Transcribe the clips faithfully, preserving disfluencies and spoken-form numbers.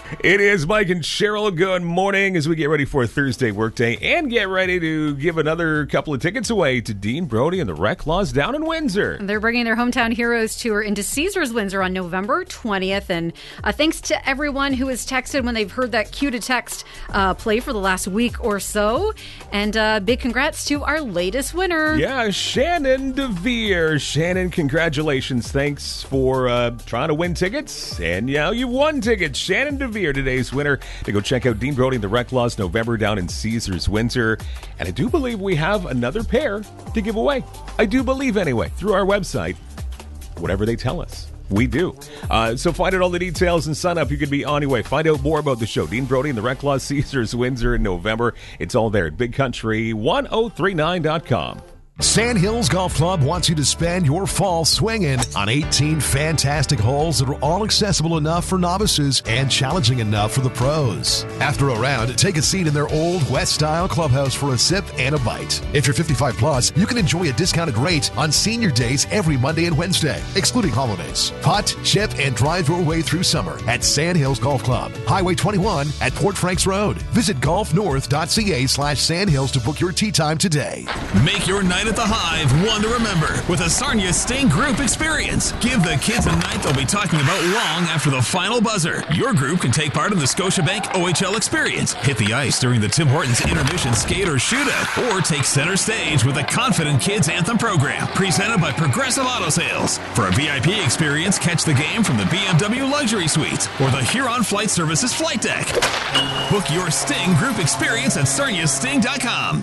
It is Mike and Cheryl. Good morning as we get ready for a Thursday workday and get ready to give another couple of tickets away to Dean Brody and the Reclaws down in Windsor. They're bringing their Hometown Heroes tour into Caesars Windsor on November twentieth. And uh, thanks to everyone who has texted when they've heard that cue to text uh, play for the last week or so. And uh, big congrats to our latest winner. Yeah, Shannon DeVere. Shannon, congratulations. Thanks for uh, trying to win tickets. And yeah, you won tickets. Shannon DeVere, today's winner, to go check out Dean Brody and the Reclaws November down in Caesars Windsor. And I do believe we have another pair to give away. I do believe anyway, through our website, whatever they tell us. We do. Uh, so find out all the details and sign up. You could be on your way. Find out more about the show. Dean Brody and the Reclaws Caesars Windsor in November. It's all there at big country ten thirty-nine dot com. Sandhills Golf Club wants you to spend your fall swinging on eighteen fantastic holes that are all accessible enough for novices and challenging enough for the pros. After a round, take a seat in their old West-style clubhouse for a sip and a bite. If you're fifty-five plus, you can enjoy a discounted rate on senior days every Monday and Wednesday, excluding holidays. Putt, chip, and drive your way through summer at Sandhills Golf Club, Highway twenty-one at Port Franks Road. Visit golfnorth.ca slash sandhills to book your tee time today. Make your night at the Hive one to remember with a Sarnia Sting Group experience. Give the kids a night they'll be talking about long after the final buzzer. Your group can take part in the Scotiabank O H L experience, hit the ice during the Tim Hortons intermission skate or shootout, or take center stage with the Confident Kids Anthem program presented by Progressive Auto Sales. For a V I P experience, catch the game from the B M W Luxury Suites or the Huron Flight Services flight deck. Book your Sting Group experience at sarnia sting dot com.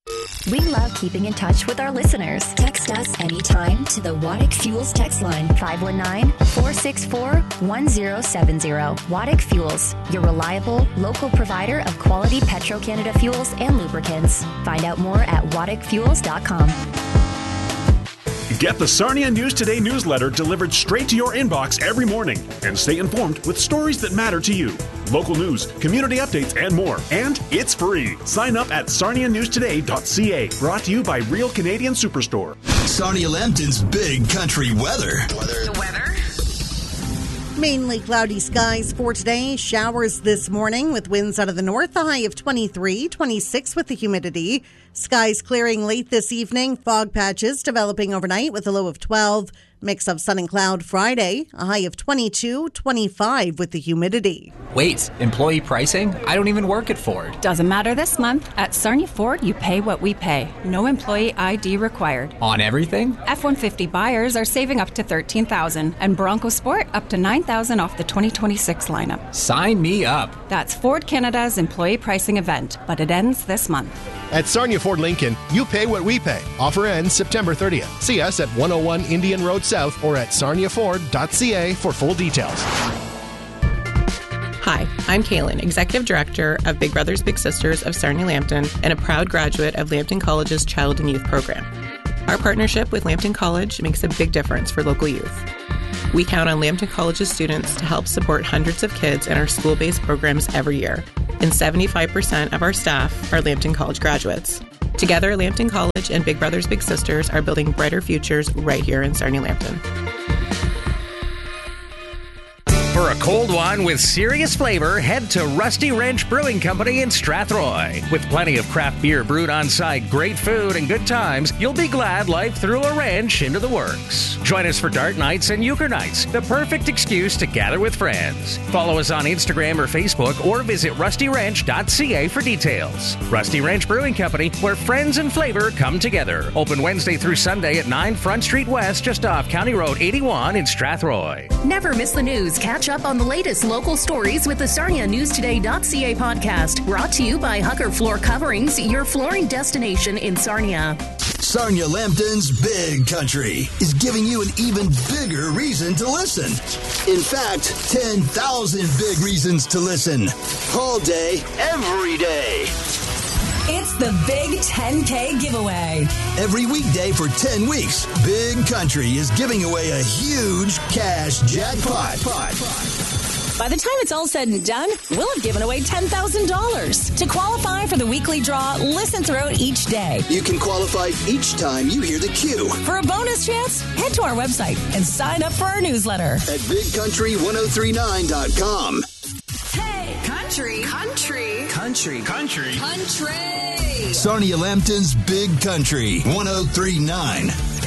We love keeping in touch with our listeners. Text us anytime to the Waddick Fuels text line, five one nine, four six four, one zero seven zero. Waddick Fuels, your reliable, local provider of quality Petro-Canada fuels and lubricants. Find out more at waddick fuels dot com. Get the Sarnia News Today newsletter delivered straight to your inbox every morning and stay informed with stories that matter to you. Local news, community updates, and more. And it's free. Sign up at sarnia news today dot c a. Brought to you by Real Canadian Superstore. Sarnia Lambton's big country weather. The weather? Mainly cloudy skies for today. Showers this morning with winds out of the north. A high of twenty-three, twenty-six with the humidity. Skies clearing late this evening. Fog patches developing overnight with a low of twelve. Mix of sun and cloud Friday. A high of twenty-two, twenty-five with the humidity. Wait, employee pricing? I don't even work at Ford. Doesn't matter this month. At Sarnia Ford, you pay what we pay. No employee I D required. On everything? F one fifty buyers are saving up to thirteen thousand dollars and Bronco Sport up to nine thousand dollars off the twenty twenty-six lineup. Sign me up. That's Ford Canada's employee pricing event, but it ends this month. At Sarnia Ford Lincoln, you pay what we pay. Offer ends September thirtieth. See us at one oh one Indian Road South or at sarnia ford dot c a for full details. Hi, I'm Kaylin, Executive Director of Big Brothers Big Sisters of Sarnia Lambton and a proud graduate of Lambton College's Child and Youth Program. Our partnership with Lambton College makes a big difference for local youth. We count on Lambton College's students to help support hundreds of kids in our school-based programs every year, and seventy-five percent of our staff are Lambton College graduates. Together, Lambton College and Big Brothers Big Sisters are building brighter futures right here in Sarnia Lambton. For a cold one with serious flavor, head to Rusty Wrench Brewing Company in Strathroy. With plenty of craft beer brewed on site, great food, and good times, you'll be glad life threw a wrench into the works. Join us for dart nights and euchre nights, the perfect excuse to gather with friends. Follow us on Instagram or Facebook or visit rusty wrench dot c a for details. Rusty Wrench Brewing Company, where friends and flavor come together. Open Wednesday through Sunday at nine Front Street West, just off County Road eighty-one in Strathroy. Never miss the news. Catch up on the latest local stories with the sarnia news today dot c a podcast. Brought to you by Hucker Floor Coverings, your flooring destination in Sarnia. Sarnia Lambton's Big Country is giving you an even bigger reason to listen. In fact, ten thousand big reasons to listen. All day, every day. It's the Big ten K giveaway. Every weekday for ten weeks, Big Country is giving away a huge cash jackpot. By the time it's all said and done, we'll have given away ten thousand dollars. To qualify for the weekly draw, listen throughout each day. You can qualify each time you hear the cue. For a bonus chance, head to our website and sign up for our newsletter at big country ten thirty-nine dot com. Hey! Country. Country. Country. Country. Country. Sarnia Lambton's Big Country. one oh three point nine.